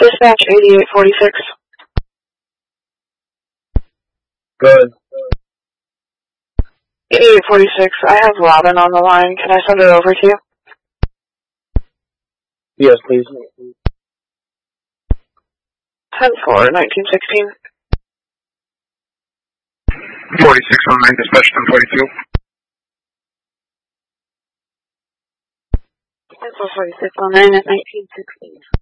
Dispatch 8846. Good. 8846, I have Robin on the line. Can I send her over to you? Yes, please. 10-4-1916. 4619, dispatch 1042. 10-4-46-19 at 1916.